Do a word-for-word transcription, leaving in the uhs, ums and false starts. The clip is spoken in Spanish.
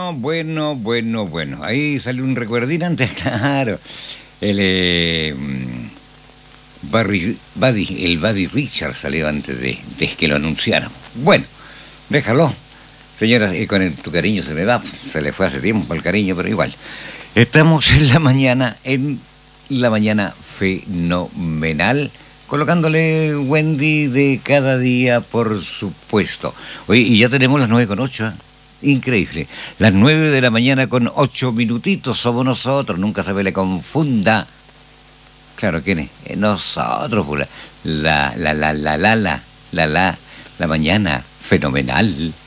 Bueno, bueno, bueno, bueno. Ahí salió un recuerdín antes, claro. El eh, Barry, Buddy, el Buddy Richard salió antes de, de que lo anunciaran. Bueno, déjalo. Señora, eh, con el, tu cariño se me va. Se le fue hace tiempo el cariño, pero igual. Estamos en la mañana, en la mañana fenomenal, colocándole Wendy de cada día, por supuesto. Oye, y ya tenemos las nueve con ocho, ¿eh? Increíble. Las nueve de la mañana con ocho minutitos somos nosotros, nunca se me le confunda. Claro, ¿quién es? Eh, Nosotros, pues, la, la, la, la, la, la, la, la, la mañana fenomenal.